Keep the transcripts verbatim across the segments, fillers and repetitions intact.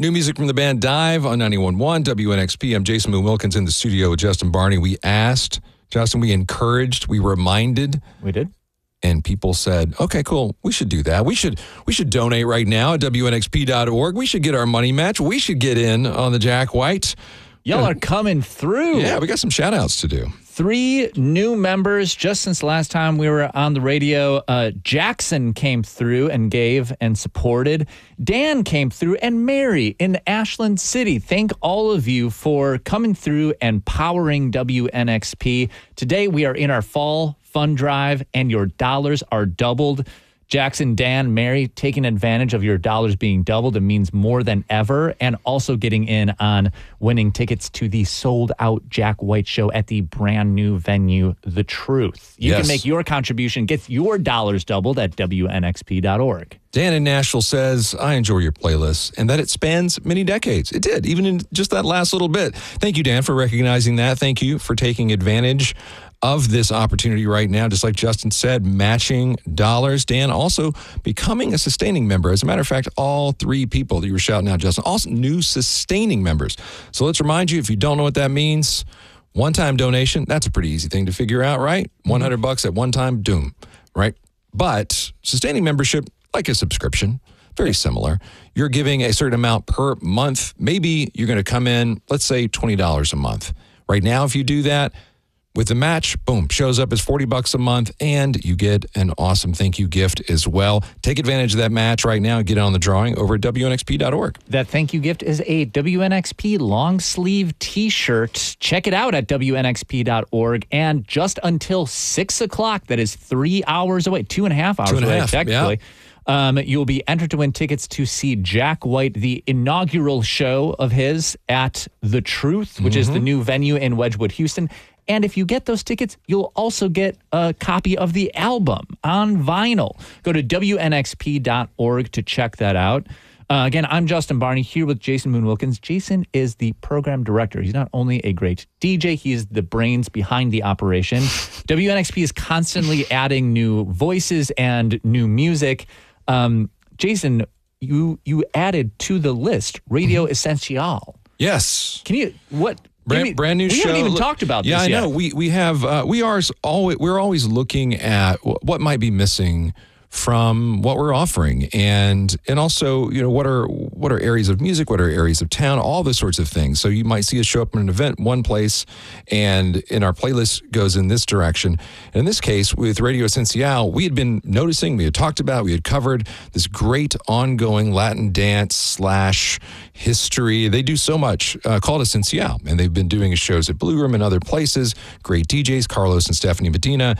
New music from the band Dive on ninety-one point one W N X P. I'm Jason Moon Wilkins in the studio with Justin Barney. We asked, Justin, we encouraged, we reminded. We did. And people said, okay, cool, we should do that. We should we should donate right now at W N X P dot org. We should get our money match. We should get in on the Jack White. Y'all are coming through. Yeah, we got some shout outs to do. Three new members just since the last time we were on the radio. Uh, Jackson came through and gave and supported. Dan came through, and Mary in Ashland City. Thank all of you for coming through and powering W N X P. Today we are in our fall fund drive, and your dollars are doubled. Jackson, Dan, Mary, taking advantage of your dollars being doubled. It means more than ever. And also getting in on winning tickets to the sold-out Jack White show at the brand new venue, The Truth. You yes. can make your contribution, get your dollars doubled at W N X P dot org. Dan in Nashville says, I enjoy your playlist and that it spans many decades. It did, even in just that last little bit. Thank you, Dan, for recognizing that. Thank you for taking advantage of this opportunity right now. Just like Justin said, matching dollars. Dan also becoming a sustaining member. As a matter of fact, all three people that you were shouting out, Justin, also new sustaining members. So let's remind you, if you don't know what that means, one-time donation, that's a pretty easy thing to figure out, right? one hundred bucks at one time, doom, right? But sustaining membership, like a subscription, very similar. You're giving a certain amount per month. Maybe you're going to come in, let's say twenty dollars a month. Right now, if you do that, with the match, boom, shows up as forty bucks a month, and you get an awesome thank you gift as well. Take advantage of that match right now and get on the drawing over at W N X P dot org. That thank you gift is a W N X P long sleeve t-shirt. Check it out at W N X P dot org. And just until six o'clock, that is three hours away, two and a half hours two and away, a half, technically. Yeah. Um, you'll be entered to win tickets to see Jack White, the inaugural show of his at The Truth, which mm-hmm. is the new venue in Wedgwood, Houston. And if you get those tickets, you'll also get a copy of the album on vinyl. Go to W N X P dot org to check that out. Uh, again, I'm Justin Barney here with Jason Moon Wilkins. Jason is the program director. He's not only a great D J, he is the brains behind the operation. W N X P is constantly adding new voices and new music. Um, Jason, you you added to the list Radio mm-hmm. Essential. Yes. Can you, what? Brand, me, brand new we show. We haven't even talked about yeah, this yet. Yeah, I know. We we have uh, we are always we're always looking at what might be missing from what we're offering, and and also, you know, what are what are areas of music, what are areas of town, all those sorts of things. So you might see us show up in an event one place, and in our playlist goes in this direction. And in this case, with Radio Essential, we had been noticing, we had talked about, we had covered this great ongoing Latin dance slash history. They do so much uh, called Essential, and they've been doing shows at Blue Room and other places. Great D Js, Carlos and Stephanie Medina,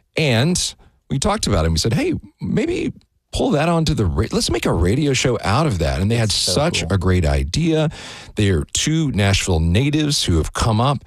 and we talked about it and we said, hey, maybe pull that onto the ra- let's make a radio show out of that. And they had so such cool. a great idea. They are two Nashville natives who have come up,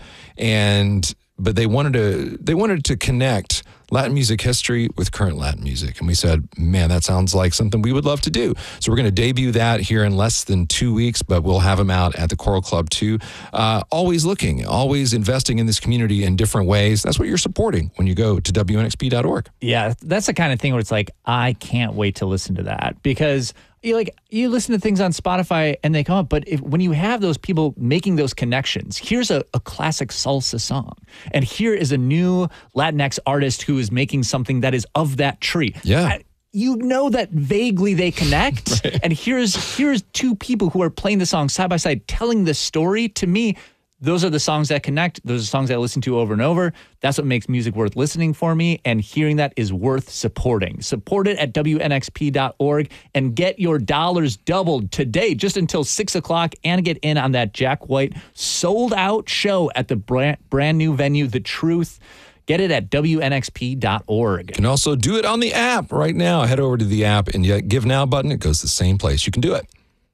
and but they wanted to they wanted to connect Latin music history with current Latin music. And we said, man, that sounds like something we would love to do. So we're going to debut that here in less than two weeks, but we'll have them out at the Choral Club too. Uh, always looking, always investing in this community in different ways. That's what you're supporting when you go to W N X P dot org. Yeah, that's the kind of thing where it's like, I can't wait to listen to that, because you like you listen to things on Spotify and they come up, but if, when you have those people making those connections, here's a, a classic salsa song, and here is a new Latinx artist who is making something that is of that tree. Yeah. I, you know that vaguely they connect, right. And here's here's two people who are playing the song side by side, telling the story. To me, those are the songs that connect. Those are songs I listen to over and over. That's what makes music worth listening for me, and hearing that is worth supporting. Support it at W N X P dot org and get your dollars doubled today, just until six o'clock, and get in on that Jack White sold-out show at the brand, brand new venue, The Truth. Get it at W N X P dot org. You can also do it on the app right now. Head over to the app and you Give Now button. It goes the same place. You can do it.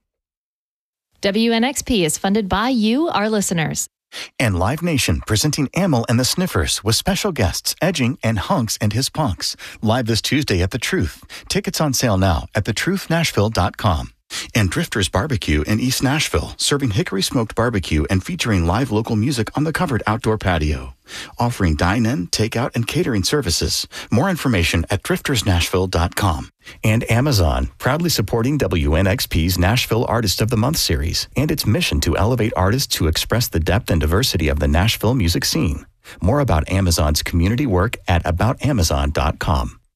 W N X P is funded by you, our listeners. And Live Nation, presenting Amyl and the Sniffers with special guests Edging and Hunks and His Punks. Live this Tuesday at The Truth. Tickets on sale now at the truth nashville dot com. And Drifters Barbecue in East Nashville, serving hickory smoked barbecue and featuring live local music on the covered outdoor patio. Offering dine-in, takeout, and catering services. More information at drifters nashville dot com. And Amazon, proudly supporting W N X P's Nashville Artist of the Month series and its mission to elevate artists who express the depth and diversity of the Nashville music scene. More about Amazon's community work at about amazon dot com.